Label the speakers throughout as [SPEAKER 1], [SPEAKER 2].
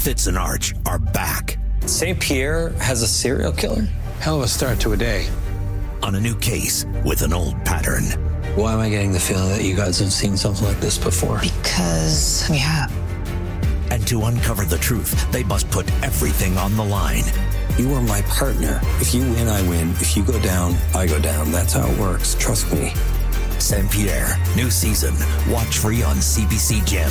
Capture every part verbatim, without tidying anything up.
[SPEAKER 1] Fitz and Arch are back.
[SPEAKER 2] Saint Pierre has a serial killer?
[SPEAKER 3] Hell of a start to a day.
[SPEAKER 1] On a new case with an old pattern.
[SPEAKER 2] Why am I getting the feeling that you guys have seen something like this before?
[SPEAKER 4] Because we have.
[SPEAKER 1] And to uncover the truth, they must put everything on the line.
[SPEAKER 2] You are my partner. If you win, I win. If you go down, I go down. That's how it works. Trust me.
[SPEAKER 1] Saint Pierre, new season. Watch free on C B C Gem.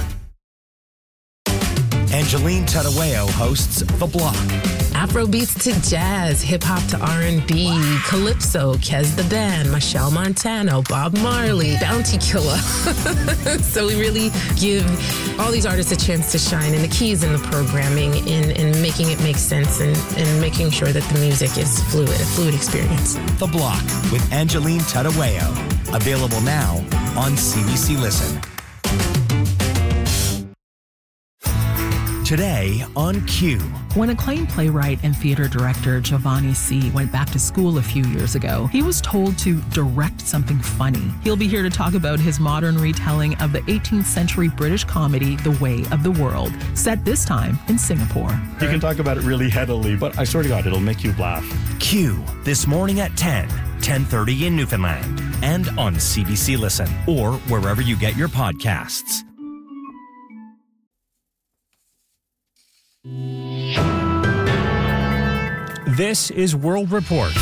[SPEAKER 5] Angeline Tadaweo hosts The Block.
[SPEAKER 6] Afrobeats to jazz, hip-hop to R and B, Calypso, Kez the Band, Michelle Montano, Bob Marley, Bounty Killer. So we really give all these artists a chance to shine, and the key is in the programming, in, in making it make sense, and, and making sure that the music is fluid, a fluid experience.
[SPEAKER 5] The Block with Angeline Tadaweo. Available now on C B C Listen. Today on Q.
[SPEAKER 7] When acclaimed playwright and theater director Giovanni C. went back to school a few years ago, he was told to direct something funny. He'll be here to talk about his modern retelling of the eighteenth century British comedy The Way of the World, set this time in Singapore.
[SPEAKER 8] You can talk about it really heavily, but I swear to God, it'll make you laugh.
[SPEAKER 5] Q, this morning at ten, ten thirty in Newfoundland, and on C B C Listen, or wherever you get your podcasts.
[SPEAKER 9] This is World Report.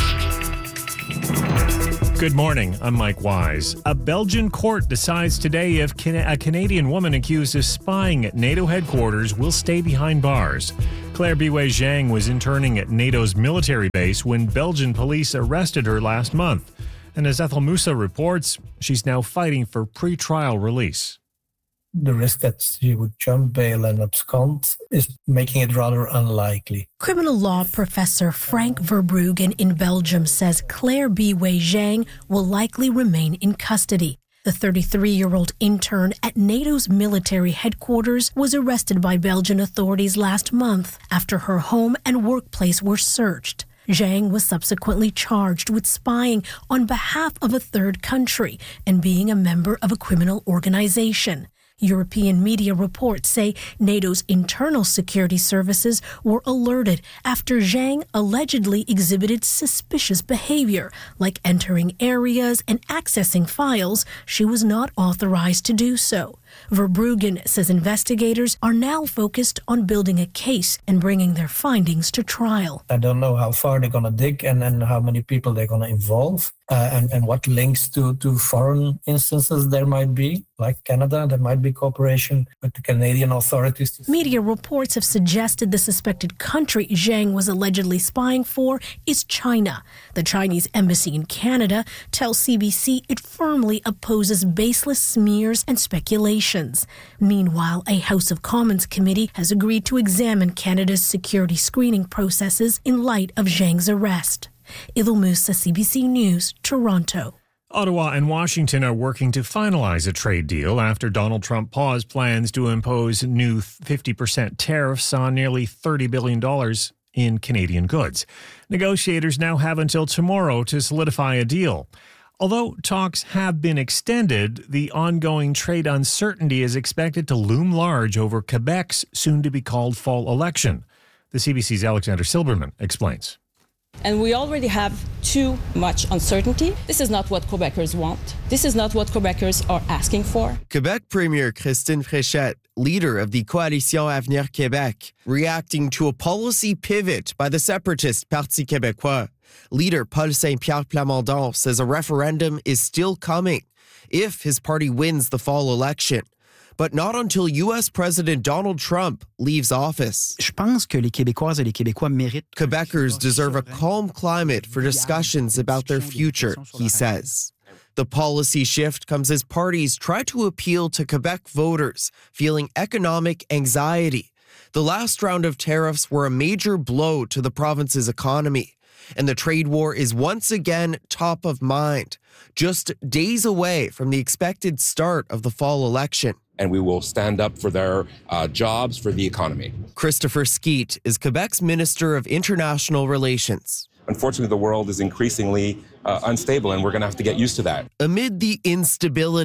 [SPEAKER 9] Good morning, I'm Mike Wise. A Belgian court decides today if a Canadian woman accused of spying at NATO headquarters will stay behind bars. Claire Biwei-Zhang was interning at NATO's military base when Belgian police arrested her last month. And as Ethel Musa reports, she's now fighting for pre-trial release.
[SPEAKER 10] The risk that she would jump bail and abscond is making it rather unlikely.
[SPEAKER 11] Criminal law professor Frank Verbruggen in Belgium says Claire Biwei-Zhang will likely remain in custody. The thirty-three-year-old intern at NATO's military headquarters was arrested by Belgian authorities last month after her home and workplace were searched. Zhang was subsequently charged with spying on behalf of a third country and being a member of a criminal organization. European media reports say NATO's internal security services were alerted after Zhang allegedly exhibited suspicious behavior, like entering areas and accessing files she was not authorized to do so. Verbruggen says investigators are now focused on building a case and bringing their findings to trial.
[SPEAKER 10] I don't know how far they're going to dig and, and how many people they're going to involve uh, and, and what links to, to foreign instances there might be, like Canada. There might be cooperation with the Canadian authorities.
[SPEAKER 11] Media reports have suggested the suspected country Zhang was allegedly spying for is China. The Chinese embassy in Canada tells C B C it firmly opposes baseless smears and speculation. Meanwhile, a House of Commons committee has agreed to examine Canada's security screening processes in light of Zhang's arrest. Ethel Musa, C B C News, Toronto.
[SPEAKER 9] Ottawa and Washington are working to finalize a trade deal after Donald Trump paused plans to impose new fifty percent tariffs on nearly thirty billion dollars in Canadian goods. Negotiators now have until tomorrow to solidify a deal. Although talks have been extended, the ongoing trade uncertainty is expected to loom large over Quebec's soon-to-be-called fall election. The C B C's Alexander Silberman explains.
[SPEAKER 12] And we already have too much uncertainty. This is not what Quebecers want. This is not what Quebecers are asking for.
[SPEAKER 13] Quebec Premier Christine Fréchette, leader of the Coalition Avenir Québec, reacting to a policy pivot by the separatist Parti Québécois. Leader Paul Saint-Pierre Plamondon says a referendum is still coming if his party wins the fall election, but not until U S President Donald Trump leaves office.
[SPEAKER 14] Je pense que les Québécoises et les Québécois méritent.
[SPEAKER 13] Quebecers deserve a calm climate for discussions about their future, he says. The policy shift comes as parties try to appeal to Quebec voters feeling economic anxiety. The last round of tariffs were a major blow to the province's economy, and the trade war is once again top of mind, just days away from the expected start of the fall election.
[SPEAKER 15] And we will stand up for their uh, jobs, for the economy.
[SPEAKER 13] Christopher Skeet is Quebec's Minister of International Relations.
[SPEAKER 15] Unfortunately, the world is increasingly uh, unstable, and we're going to have to get used to that.
[SPEAKER 13] Amid the instability,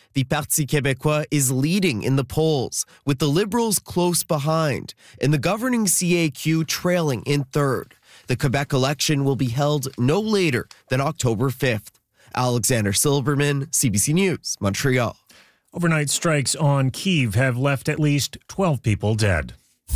[SPEAKER 13] The Parti Québécois is leading in the polls, with the Liberals close behind, and the governing C A Q trailing in third. The Quebec election will be held no later than October fifth. Alexander Silberman, C B C News, Montreal.
[SPEAKER 9] Overnight strikes on Kyiv have left at least twelve people dead.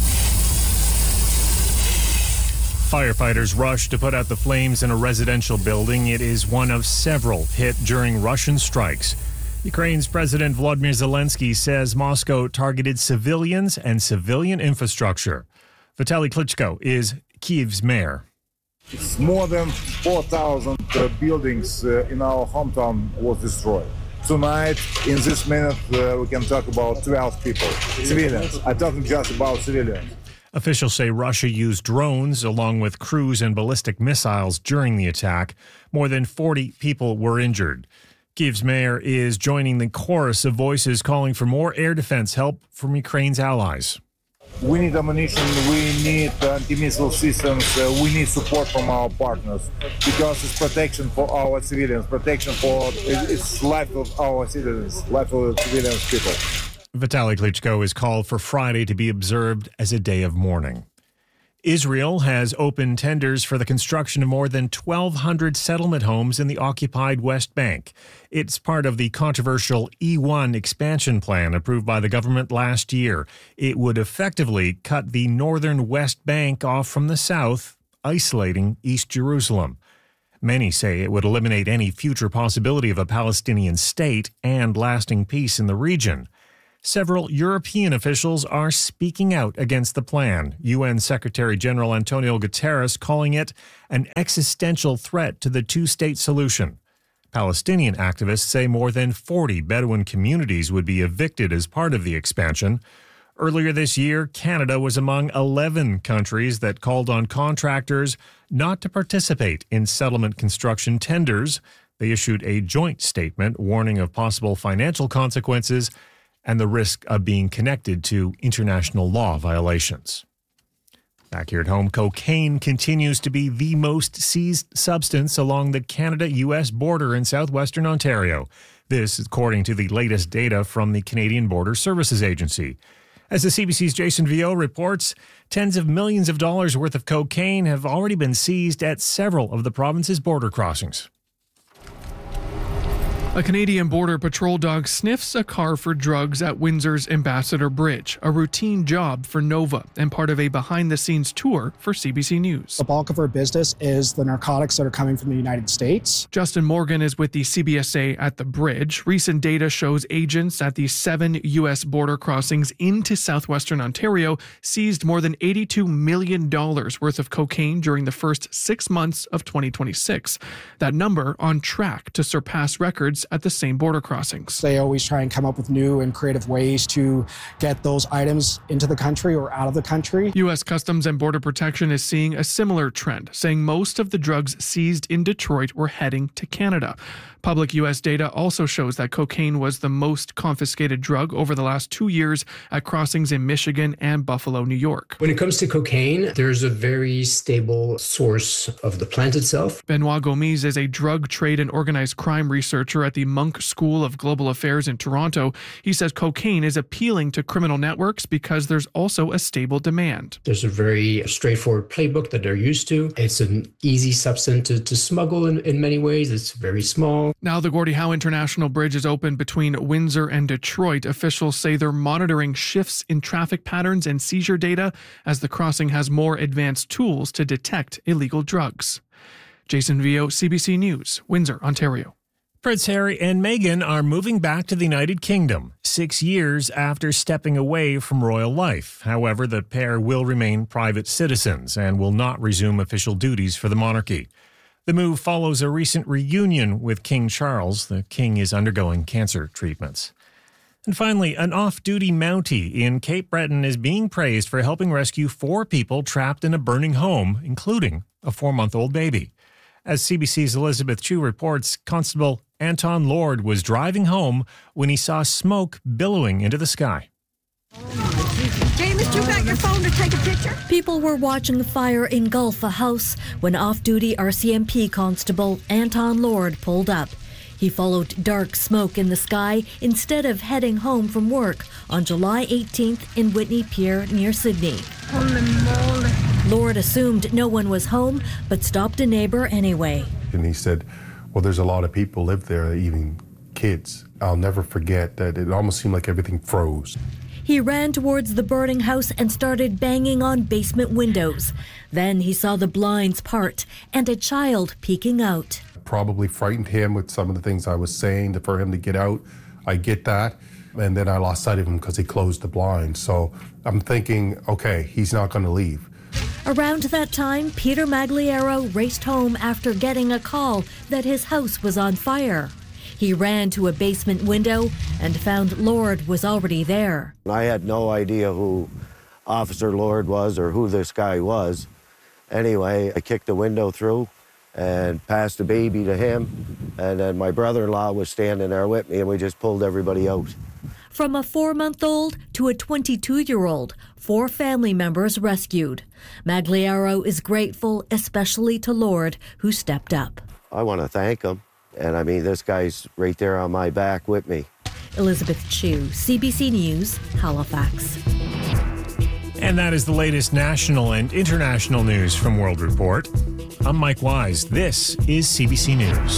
[SPEAKER 9] Firefighters rushed to put out the flames in a residential building. It is one of several hit during Russian strikes. Ukraine's President Volodymyr Zelensky says Moscow targeted civilians and civilian infrastructure. Vitaly Klitschko is Kyiv's mayor.
[SPEAKER 16] It's more than four thousand uh, buildings uh, in our hometown was destroyed. Tonight, in this minute, uh, we can talk about twelve people, civilians. I'm talking just about civilians.
[SPEAKER 9] Officials say Russia used drones along with cruise and ballistic missiles during the attack. More than forty people were injured. Kyiv's mayor is joining the chorus of voices calling for more air defense help from Ukraine's allies.
[SPEAKER 16] We need ammunition, we need anti-missile systems, uh, we need support from our partners because it's protection for our civilians, protection for it's life of our citizens, life of the civilian people.
[SPEAKER 9] Vitaly Klitschko is called for Friday to be observed as a day of mourning. Israel has opened tenders for the construction of more than twelve hundred settlement homes in the occupied West Bank. It's part of the controversial E one expansion plan approved by the government last year. It would effectively cut the northern West Bank off from the south, isolating East Jerusalem. Many say it would eliminate any future possibility of a Palestinian state and lasting peace in the region. Several European officials are speaking out against the plan. U N Secretary General Antonio Guterres calling it an existential threat to the two-state solution. Palestinian activists say more than forty Bedouin communities would be evicted as part of the expansion. Earlier this year, Canada was among eleven countries that called on contractors not to participate in settlement construction tenders. They issued a joint statement warning of possible financial consequences and the risk of being connected to international law violations. Back here at home, cocaine continues to be the most seized substance along the Canada-U S border in southwestern Ontario. This, according to the latest data from the Canadian Border Services Agency. As the C B C's Jason Vio reports, tens of millions of dollars worth of cocaine have already been seized at several of the province's border crossings.
[SPEAKER 17] A Canadian Border Patrol dog sniffs a car for drugs at Windsor's Ambassador Bridge, a routine job for Nova and part of a behind-the-scenes tour for C B C News.
[SPEAKER 18] The bulk of our business is the narcotics that are coming from the United States.
[SPEAKER 17] Justin Morgan is with the C B S A at the bridge. Recent data shows agents at the seven U S border crossings into southwestern Ontario seized more than eighty-two million dollars worth of cocaine during the first six months of twenty twenty-six. That number on track to surpass records at the same border crossings.
[SPEAKER 18] They always try and come up with new and creative ways to get those items into the country or out of the country.
[SPEAKER 17] U S Customs and Border Protection is seeing a similar trend, saying most of the drugs seized in Detroit were heading to Canada. Public U S data also shows that cocaine was the most confiscated drug over the last two years at crossings in Michigan and Buffalo, New York.
[SPEAKER 19] When it comes to cocaine, there's a very stable source of the plant itself.
[SPEAKER 17] Benoit Gomis is a drug trade and organized crime researcher at the Munk School of Global Affairs in Toronto. He says cocaine is appealing to criminal networks because there's also a stable demand.
[SPEAKER 19] There's a very straightforward playbook that they're used to. It's an easy substance to, to smuggle in, in many ways. It's very small.
[SPEAKER 17] Now the Gordie Howe International Bridge is open between Windsor and Detroit. Officials say they're monitoring shifts in traffic patterns and seizure data as the crossing has more advanced tools to detect illegal drugs. Jason Vio, C B C News, Windsor, Ontario.
[SPEAKER 9] Prince Harry and Meghan are moving back to the United Kingdom, six years after stepping away from royal life. However, the pair will remain private citizens and will not resume official duties for the monarchy. The move follows a recent reunion with King Charles. The king is undergoing cancer treatments. And finally, an off-duty Mountie in Cape Breton is being praised for helping rescue four people trapped in a burning home, including a four-month-old baby. As C B C's Elizabeth Chu reports, Constable Anton Lord was driving home when he saw smoke billowing into the sky.
[SPEAKER 20] James, you got your phone to take a picture? People were watching the fire engulf a house when off-duty R C M P Constable Anton Lord pulled up. He followed dark smoke in the sky instead of heading home from work on July eighteenth in Whitney Pier near Sydney. Holy moly. Lord assumed no one was home, but stopped a neighbor anyway.
[SPEAKER 21] And he said, well, there's a lot of people live there, even kids. I'll never forget that it almost seemed like everything froze.
[SPEAKER 20] He ran towards the burning house and started banging on basement windows. Then he saw the blinds part and a child peeking out.
[SPEAKER 21] Probably frightened him with some of the things I was saying for him to get out. I get that. And then I lost sight of him because he closed the blinds. So I'm thinking, okay, he's not going to leave.
[SPEAKER 20] Around that time, Peter Magliaro raced home after getting a call that his house was on fire. He ran to a basement window and found Lord was already there.
[SPEAKER 22] I had no idea who Officer Lord was or who this guy was. Anyway, I kicked the window through and passed the baby to him. And then my brother-in-law was standing there with me, and we just pulled everybody out.
[SPEAKER 20] From a four-month-old to a twenty-two-year-old, four family members rescued. Magliaro is grateful, especially to Lord, who stepped up.
[SPEAKER 22] I want to thank him. And I mean, this guy's right there on my back with me.
[SPEAKER 20] Elizabeth Chu, C B C News, Halifax.
[SPEAKER 9] And that is the latest national and international news from World Report. I'm Mike Wise. This is C B C News.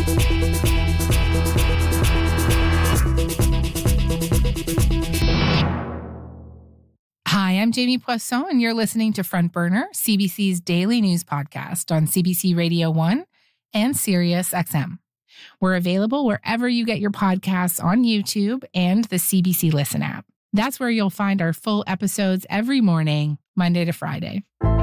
[SPEAKER 23] Hi, I'm Jamie Poisson, and you're listening to Front Burner, C B C's daily news podcast on C B C Radio one and Sirius X M. We're available wherever you get your podcasts on YouTube and the C B C Listen app. That's where you'll find our full episodes every morning, Monday to Friday.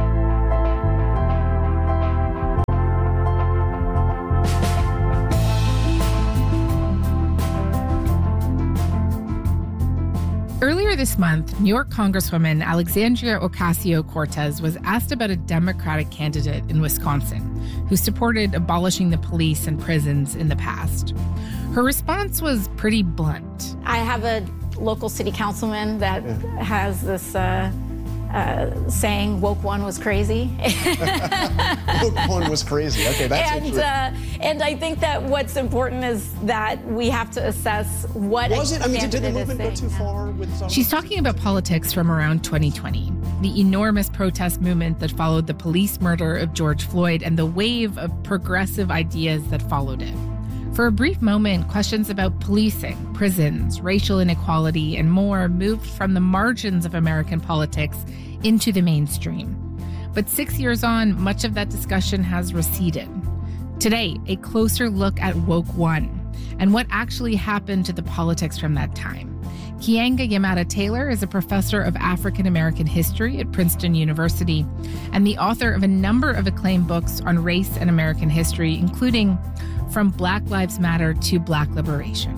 [SPEAKER 23] Earlier this month, New York Congresswoman Alexandria Ocasio-Cortez was asked about a Democratic candidate in Wisconsin who supported abolishing the police and prisons in the past. Her response was pretty blunt.
[SPEAKER 24] I have a local city councilman that yeah. has this uh, uh, saying, woke one was crazy.
[SPEAKER 25] Woke one was crazy. Okay, that's
[SPEAKER 24] and,
[SPEAKER 25] interesting.
[SPEAKER 24] Uh, and I think that what's important is that we have to assess what
[SPEAKER 25] was
[SPEAKER 24] a
[SPEAKER 25] it? I mean, did the movement go too
[SPEAKER 24] now.
[SPEAKER 25] far with some?
[SPEAKER 23] She's talking about politics from around twenty twenty, the enormous protest movement that followed the police murder of George Floyd and the wave of progressive ideas that followed it. For a brief moment, questions about policing, prisons, racial inequality, and more moved from the margins of American politics into the mainstream. But six years on, much of that discussion has receded. Today, a closer look at Woke One and what actually happened to the politics from that time. Keeanga-Yamahtta Taylor is a professor of African American history at Princeton University and the author of a number of acclaimed books on race and American history, including From Black Lives Matter to Black Liberation.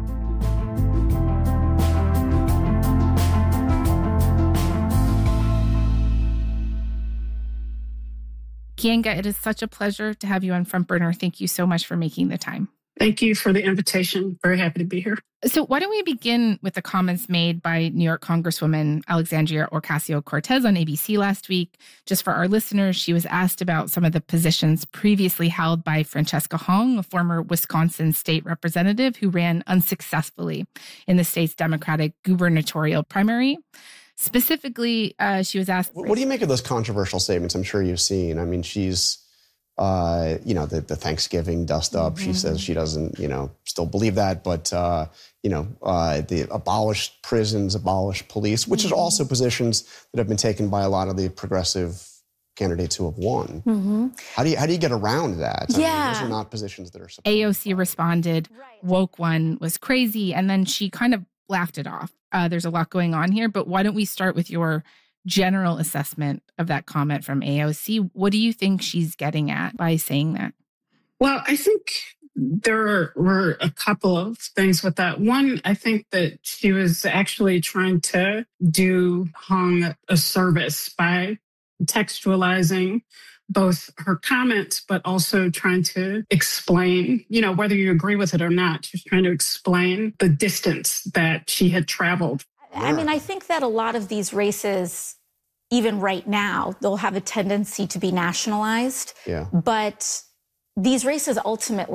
[SPEAKER 23] Keeanga, it is such a pleasure to have you on Front Burner. Thank you so much for making the time.
[SPEAKER 26] Thank you for the invitation. Very happy to be here.
[SPEAKER 23] So why don't we begin with the comments made by New York Congresswoman Alexandria Ocasio-Cortez on A B C last week. Just for our listeners, she was asked about some of the positions previously held by Francesca Hong, a former Wisconsin state representative who ran unsuccessfully in the state's Democratic gubernatorial primary. Specifically, uh, she was asked...
[SPEAKER 25] What do you make of those controversial statements I'm sure you've seen? I mean, she's... Uh, you know, the, the Thanksgiving dust up. Mm-hmm. She says she doesn't, you know, still believe that. But, uh, you know, uh, the abolished prisons, abolished police, which mm-hmm. is also positions that have been taken by a lot of the progressive candidates who have won. Mm-hmm. How do you how do you get around that? I
[SPEAKER 23] yeah.
[SPEAKER 25] mean, those are not positions that are supported.
[SPEAKER 23] A O C responded, Woke One was crazy. And then she kind of laughed it off. Uh, there's a lot going on here. But why don't we start with your general assessment of that comment from A O C? What do you think she's getting at by saying that?
[SPEAKER 26] Well, I think there were a couple of things with that. One, I think that she was actually trying to do Hong a service by textualizing both her comments, but also trying to explain, you know, whether you agree with it or not, she was trying to explain the distance that she had traveled.
[SPEAKER 24] I mean, I think that a lot of these races, even right now, they'll have a tendency to be nationalized.
[SPEAKER 25] Yeah.
[SPEAKER 24] But these races ultimately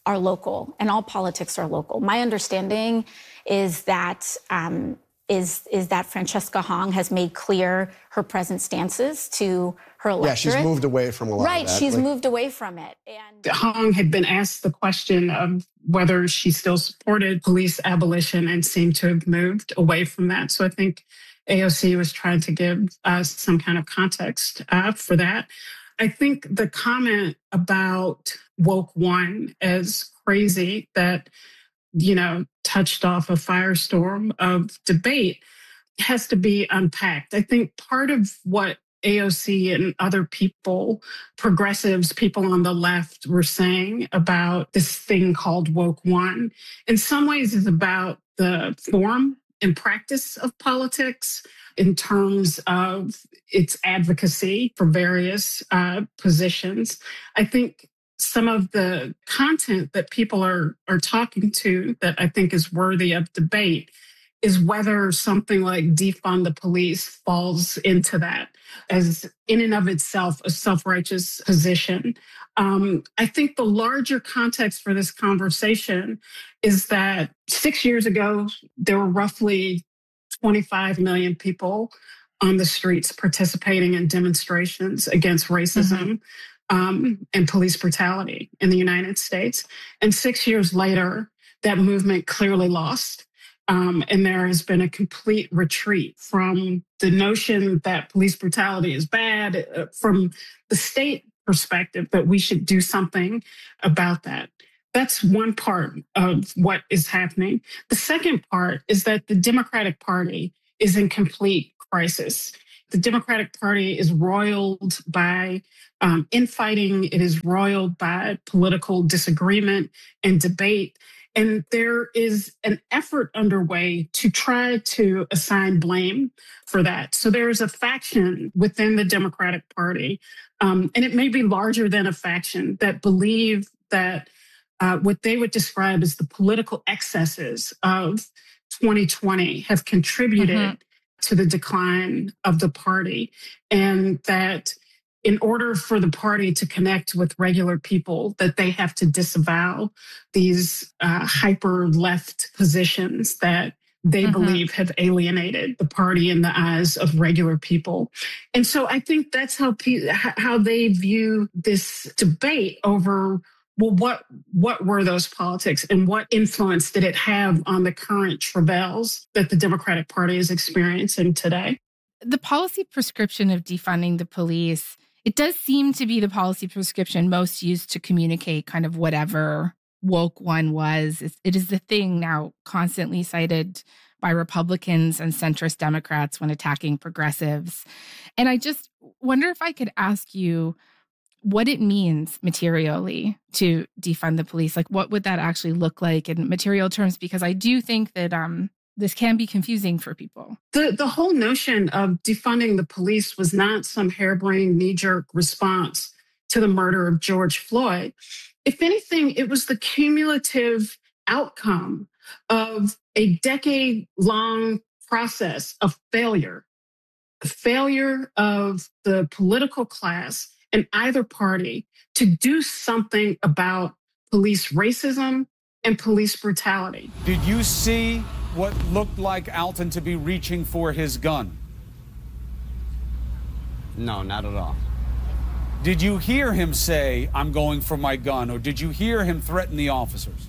[SPEAKER 24] are local and all politics are local. My understanding is that um, is is that Francesca Hong has made clear her present stances to her electorate.
[SPEAKER 25] Yeah, she's moved away from a lot
[SPEAKER 24] right,
[SPEAKER 25] of that.
[SPEAKER 24] she's
[SPEAKER 25] like,
[SPEAKER 24] moved away from it. And
[SPEAKER 26] Hong had been asked the question of whether she still supported police abolition and seemed to have moved away from that. So I think A O C was trying to give us some kind of context uh, for that. I think the comment about woke one as crazy that, you know, touched off a firestorm of debate has to be unpacked. I think part of what A O C and other people, progressives, people on the left were saying about this thing called woke one, in some ways is about the form and practice of politics in terms of its advocacy for various uh, positions. I think some of the content that people are, are talking to that I think is worthy of debate is whether something like defund the police falls into that as in and of itself a self-righteous position. Um, I think the larger context for this conversation is that six years ago, there were roughly twenty-five million people on the streets participating in demonstrations against racism mm-hmm. um, and police brutality in the United States. And six years later, that movement clearly lost. Um, and there has been a complete retreat from the notion that police brutality is bad, uh, from the state perspective that we should do something about that. That's one part of what is happening. The second part is that the Democratic Party is in complete crisis. The Democratic Party is roiled by um, infighting. It is roiled by political disagreement and debate. And there is an effort underway to try to assign blame for that. So there is a faction within the Democratic Party, um, and it may be larger than a faction, that believe that uh, what they would describe as the political excesses of twenty twenty have contributed mm-hmm. to the decline of the party, and that in order for the party to connect with regular people, that they have to disavow these uh, hyper left positions that they mm-hmm. believe have alienated the party in the eyes of regular people. And so I think that's how pe- how they view this debate over, well, what what were those politics and what influence did it have on the current travails that the Democratic Party is experiencing today?
[SPEAKER 23] The policy prescription of defunding the police, it does seem to be the policy prescription most used to communicate kind of whatever woke one was. It is the thing now constantly cited by Republicans and centrist Democrats when attacking progressives. And I just wonder if I could ask you what it means materially to defund the police. Like, what would that actually look like in material terms? Because I do think that um, this can be confusing for people.
[SPEAKER 26] The the whole notion of defunding the police was not some harebrained knee-jerk response to the murder of George Floyd. If anything, it was the cumulative outcome of a decade-long process of failure, the failure of the political class in either party to do something about police racism and police brutality.
[SPEAKER 1] Did you see what looked like Alton to be reaching for his gun?
[SPEAKER 2] No, not at all.
[SPEAKER 1] Did you hear him say, "I'm going for my gun," or did you hear him threaten the officers?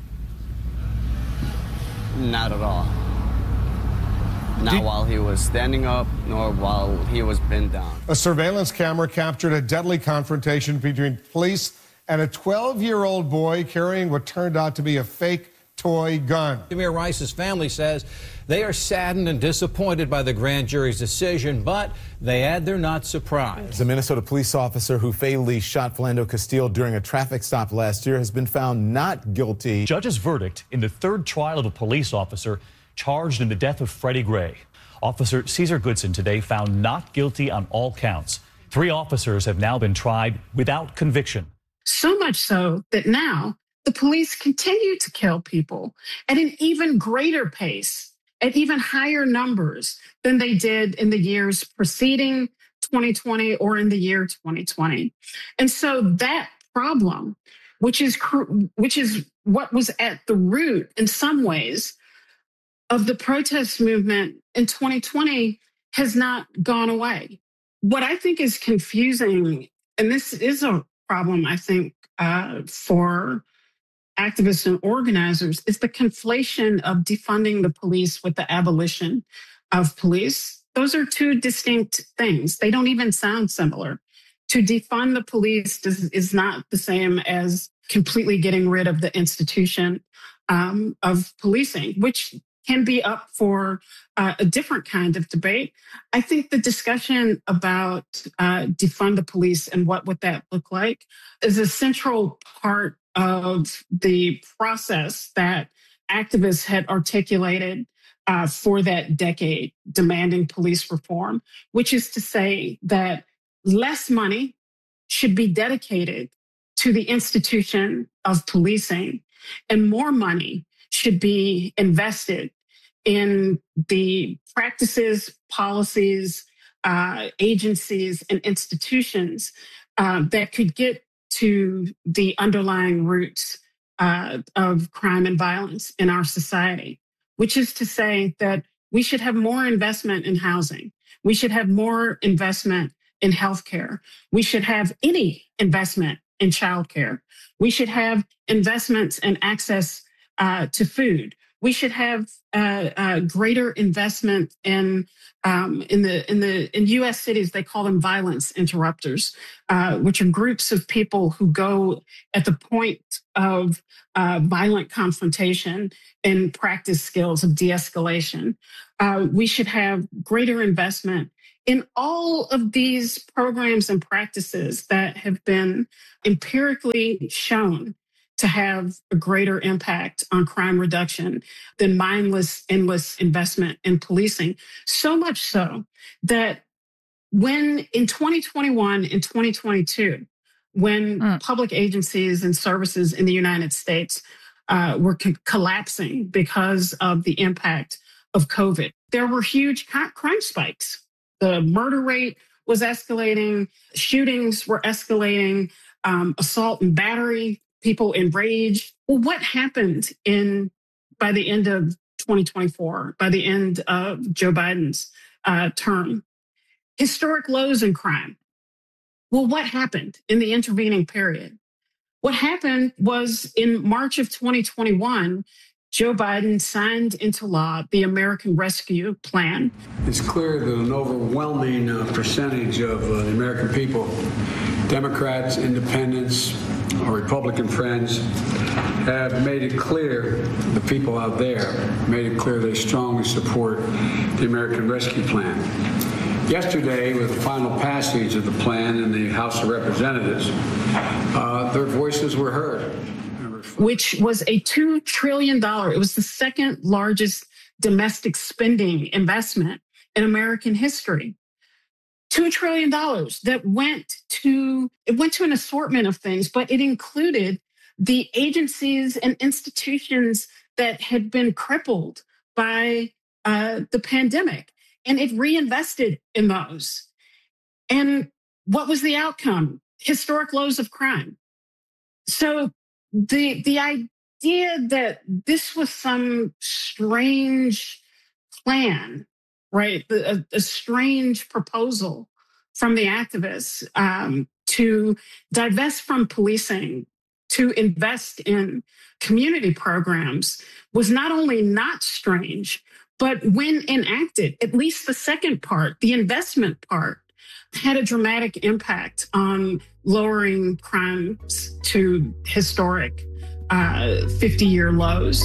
[SPEAKER 2] Not at all. Not
[SPEAKER 1] Did-
[SPEAKER 2] while he was standing up, nor while he was bent down.
[SPEAKER 3] A surveillance camera captured a deadly confrontation between police and a twelve-year-old boy carrying what turned out to be a fake toy gun.
[SPEAKER 4] Tamir Rice's family says they are saddened and disappointed by the grand jury's decision, but they add they're not surprised.
[SPEAKER 6] The Minnesota police officer who fatally shot Philando Castile during a traffic stop last year has been found not guilty.
[SPEAKER 7] Judge's verdict in the third trial of a police officer charged in the death of Freddie Gray. Officer Cesar Goodson today found not guilty on all counts. Three officers have now been tried without conviction.
[SPEAKER 26] So much so that now the police continue to kill people at an even greater pace, at even higher numbers than they did in the years preceding twenty twenty or in the year twenty twenty. And so that problem, which is which is what was at the root, in some ways, of the protest movement in twenty twenty has not gone away. What I think is confusing, and this is a problem, I think, uh, for activists and organizers, is the conflation of defunding the police with the abolition of police. Those are two distinct things. They don't even sound similar. To defund the police does, is not the same as completely getting rid of the institution um, of policing, which can be up for uh, a different kind of debate. I think the discussion about uh, defund the police and what would that look like is a central part of the process that activists had articulated uh, for that decade, demanding police reform, which is to say that less money should be dedicated to the institution of policing and more money should be invested in the practices, policies, uh, agencies, and institutions uh, that could get to the underlying roots uh, of crime and violence in our society, which is to say that we should have more investment in housing. We should have more investment in healthcare. We should have any investment in childcare. We should have investments in access uh, to food. We should have uh, uh, greater investment in um, in the in the in U S cities. They call them violence interrupters, uh, which are groups of people who go at the point of uh, violent confrontation and practice skills of de-escalation. Uh, we should have greater investment in all of these programs and practices that have been empirically shown to have a greater impact on crime reduction than mindless, endless investment in policing. So much so that when in twenty twenty-one and twenty twenty-two, when mm. public agencies and services in the United States uh, were co- collapsing because of the impact of COVID, there were huge crime spikes. The murder rate was escalating, shootings were escalating, um, assault and battery, people enraged. Well, what happened in by the end of twenty twenty-four, by the end of Joe Biden's uh, term? Historic lows in crime. Well, what happened in the intervening period? What happened was in March of twenty twenty-one, Joe Biden signed into law the American Rescue Plan.
[SPEAKER 5] It's clear that an overwhelming uh, percentage of uh, the American people, Democrats, independents, our Republican friends, have made it clear, the people out there, made it clear they strongly support the American Rescue Plan. Yesterday, with the final passage of the plan in the House of Representatives, uh, their voices were heard.
[SPEAKER 26] Which was a two trillion dollars, it was the second largest domestic spending investment in American history. two trillion dollars that went to, it went to an assortment of things, but it included the agencies and institutions that had been crippled by uh, the pandemic. And it reinvested in those. And what was the outcome? Historic lows of crime. So the the idea that this was some strange plan, right? A, a strange proposal from the activists um, to divest from policing, to invest in community programs was not only not strange, but when enacted, at least the second part, the investment part, had a dramatic impact on lowering crimes to historic uh, fifty-year lows.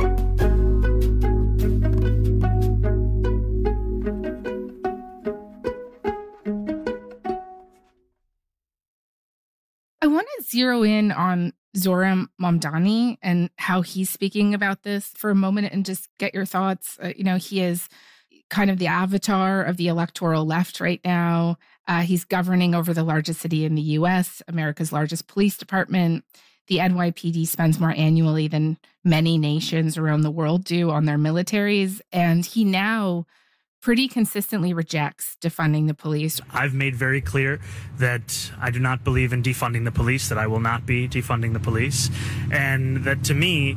[SPEAKER 23] I want to zero in on Zohran Mamdani and how he's speaking about this for a moment and just get your thoughts. Uh, you know, he is kind of the avatar of the electoral left right now. Uh, he's governing over the largest city in the U S, America's largest police department. The N Y P D spends more annually than many nations around the world do on their militaries. And he now pretty consistently rejects defunding the police.
[SPEAKER 8] I've made very clear that I do not believe in defunding the police, that I will not be defunding the police, and that to me,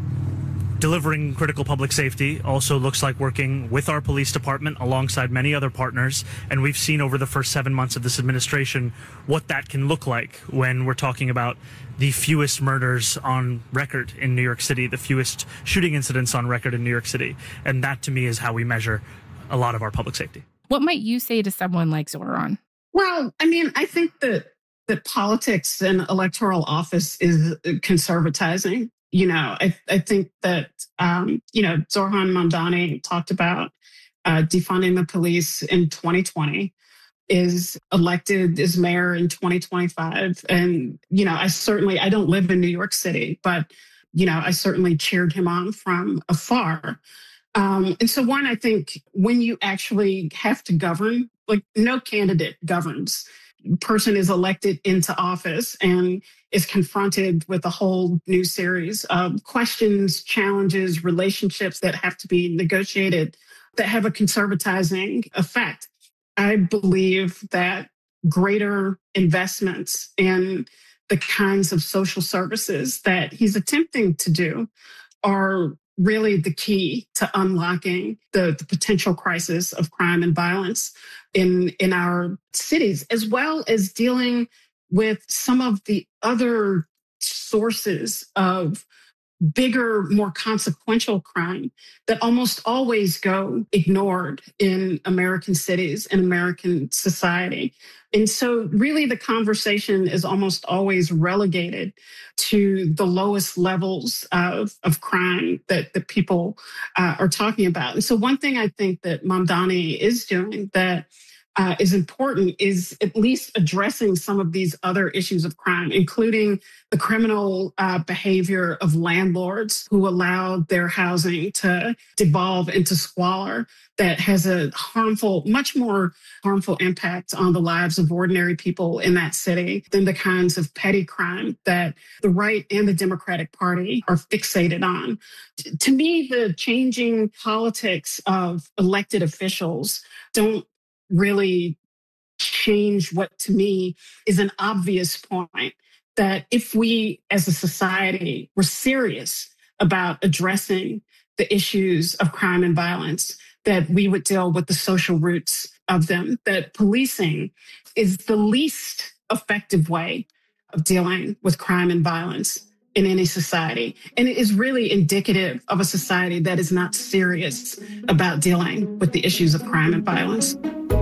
[SPEAKER 8] delivering critical public safety also looks like working with our police department alongside many other partners. And we've seen over the first seven months of this administration what that can look like when we're talking about the fewest murders on record in New York City, the fewest shooting incidents on record in New York City. And that to me is how we measure a lot of our public safety.
[SPEAKER 23] What might you say to someone like Zoran?
[SPEAKER 26] Well, I mean, I think that that politics and electoral office is conservatizing. You know, I, I think that, um, you know, Zoran Mamdani talked about uh, defunding the police in twenty twenty, is elected as mayor in twenty twenty-five. And, you know, I certainly, I don't live in New York City, but, you know, I certainly cheered him on from afar. Um, and so one, I think when you actually have to govern, like no candidate governs. Person is elected into office and is confronted with a whole new series of questions, challenges, relationships that have to be negotiated that have a conservatizing effect. I believe that greater investments in the kinds of social services that he's attempting to do are really the key to unlocking the, the potential crisis of crime and violence in, in our cities, as well as dealing with some of the other sources of bigger, more consequential crime that almost always go ignored in American cities and American society. And so really the conversation is almost always relegated to the lowest levels of, of crime that, that people uh, are talking about. And so one thing I think that Mamdani is doing that Uh, is important is at least addressing some of these other issues of crime, including the criminal uh, behavior of landlords who allow their housing to devolve into squalor that has a harmful, much more harmful impact on the lives of ordinary people in that city than the kinds of petty crime that the right and the Democratic Party are fixated on. T- to me, the changing politics of elected officials don't really change what to me is an obvious point, that if we as a society were serious about addressing the issues of crime and violence, that we would deal with the social roots of them, that policing is the least effective way of dealing with crime and violence in any society. And it is really indicative of a society that is not serious about dealing with the issues of crime and violence.